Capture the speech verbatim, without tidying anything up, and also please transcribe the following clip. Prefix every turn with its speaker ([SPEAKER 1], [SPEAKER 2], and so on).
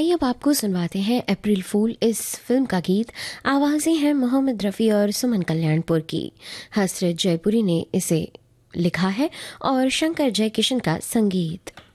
[SPEAKER 1] आइए अब आपको सुनवाते हैं अप्रैल फूल इस फिल्म का गीत। आवाज़ें हैं मोहम्मद रफ़ी और सुमन कल्याणपुर की। हसरत जयपुरी ने इसे लिखा है और शंकर जयकिशन का संगीत।